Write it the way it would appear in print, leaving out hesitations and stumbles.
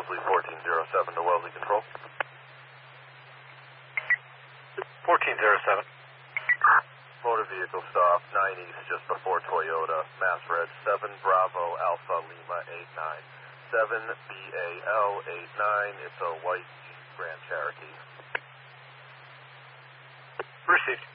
Wellesley 1407 to Wellesley Control. 1407. Motor vehicle stop 9 East just before Toyota, Mass Red 7 Bravo Alpha Lima 89. 7 BAL 89. It's a white Jeep Grand Cherokee. Received.